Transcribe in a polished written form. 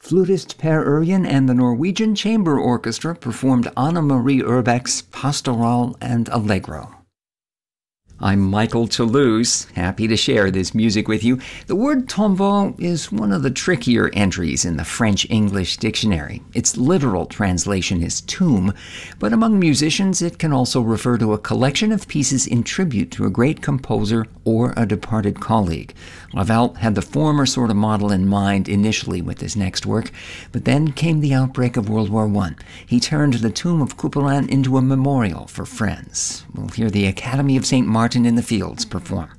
Flutist Per Urjan and the Norwegian Chamber Orchestra performed Anna Marie Urbeck's Pastoral and Allegro. I'm Michael Toulouse, happy to share this music with you. The word tombeau is one of the trickier entries in the French-English dictionary. Its literal translation is tomb, but among musicians it can also refer to a collection of pieces in tribute to a great composer or a departed colleague. Ravel had the former sort of model in mind initially with his next work, but then came the outbreak of World War I. He turned the tomb of Couperin into a memorial for friends. We'll hear the Academy of St. Martin in the Fields perform.